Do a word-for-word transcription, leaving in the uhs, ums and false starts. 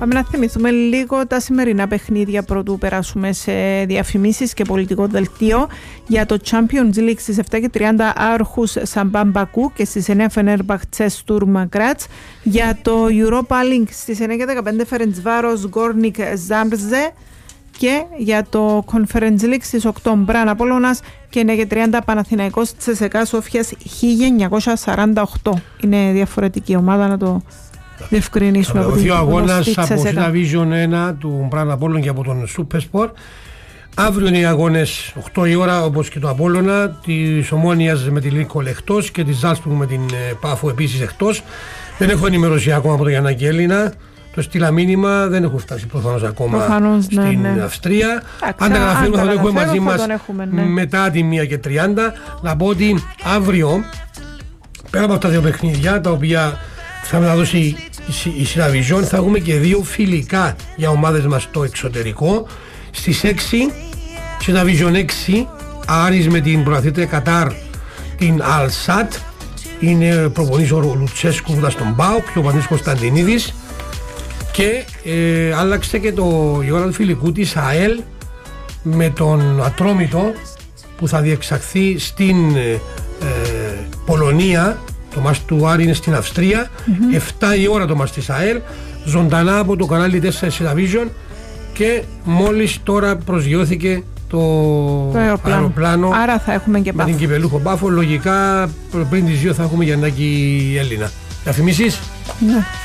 Πάμε να θυμηθούμε λίγο τα σημερινά παιχνίδια πρωτού περάσουμε σε διαφημίσεις και πολιτικό δελτίο. Για το Champions League στις επτά και τριάντα Άρχους Σαμπάν Μπακού και στις εννιά Φενέρμπαχτσε Στουρμ Γκράτς. Για το Europa League στις εννιά και δεκαπέντε Φερεντσβάρος Γκόρνικ Ζάμπρζε. Και για το Conference League στις οκτώ Μπραν Απόλλωνας και εννιά και τριάντα Παναθηναϊκός Τσεσεκά Σόφιας χίλια εννιακόσια σαράντα οκτώ. Είναι διαφορετική ομάδα, να το διευκρινίσουμε. Θα δοθεί ο αγώνας από το Division ένα του Μπραν Απόλλων και από τον Supersport. Αύριο είναι οι αγώνες οκτώ η ώρα, όπως και το Απόλλωνα, της Ομόνοιας με τη Λίκολ εκτός και της Ζάλσπουργκ με την Πάφο επίσης εκτός. Δεν έχω ενημερώσει ακόμα από το Γιαννάκη Έλληνα. Το στείλα μήνυμα, δεν έχω φτάσει προφανώς ακόμα προφανώς, στην ναι, ναι. Αυστρία. Άξα, αν τα καταφέρουμε θα το έχουμε μαζί μας έχουμε, ναι. μετά τη μία και τριάντα. Να πω ότι αύριο, πέρα από αυτά τα δύο παιχνίδια, τα οποία θα μεταδώσει η Cinevision, θα έχουμε και δύο φιλικά για ομάδες μας στο εξωτερικό. Στις έξι, Cinevision έξι, Άρης με την πρωταθλήτρια Κατάρ, την Αλσάτ. Είναι προπονής ο Λουτσέσκου που ήταν στον ΠΑΟΚ και ο Παντής Κωνσταντινίδης. Και ε, άλλαξε και το, η ώρα του φιλικού της ΑΕΛ με τον Ατρόμητο που θα διεξαχθεί στην ε, Πολωνία. Το μάτς του Άρη είναι στην Αυστρία. mm-hmm. επτά η ώρα το μάτς της ΑΕΛ, ζωντανά από το κανάλι τέσσερα Cinevision, και μόλις τώρα προσγειώθηκε το, το αεροπλάνο. αεροπλάνο Άρα θα έχουμε και με την Κυπελούχο Πάφο. Λογικά πριν τις δύο θα έχουμε Γιαννάκη Έλληνα. Διαφημίσεις. Ναι.